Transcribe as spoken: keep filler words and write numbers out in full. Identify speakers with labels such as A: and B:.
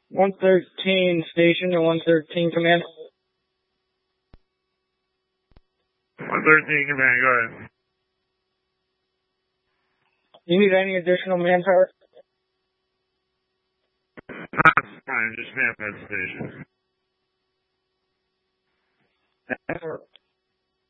A: one thirteen station to one thirteen command.
B: one thirteen command, go ahead.
A: You need any additional manpower?
B: That's fine, just man that station.